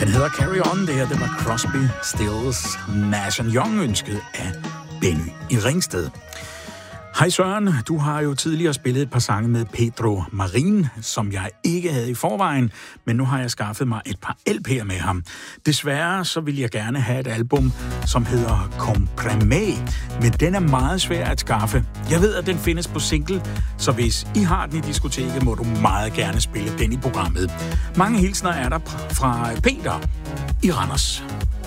Den hedder Carry On, det her, det var Crosby, Stills, Nash & Young, ønsket af Benny i Ringsted. Hej Søren, du har jo tidligere spillet et par sange med Pedro Marin, som jeg ikke havde i forvejen, men nu har jeg skaffet mig et par LP'er med ham. Desværre så vil jeg gerne have et album, som hedder Comprime, men den er meget svær at skaffe. Jeg ved, at den findes på single, så hvis I har den i diskoteket, må du meget gerne spille den i programmet. Mange hilsner er der fra Peter i Randers.